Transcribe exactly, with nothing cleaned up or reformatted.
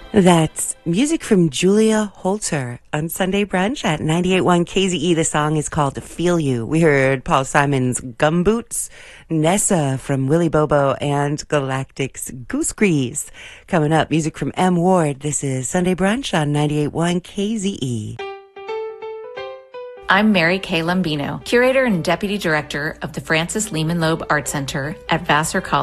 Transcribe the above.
That's music from Julia Holter on Sunday Brunch at ninety-eight point one K Z E. The song is called Feel You. We heard Paul Simon's Gumboots, Nessa from Willy Bobo, and Galactic's Goose Grease. Coming up, music from M. Ward. This is Sunday Brunch on ninety-eight point one K Z E. I'm Mary Kay Lombino, Curator and Deputy Director of the Francis Lehman Loeb Art Center at Vassar College.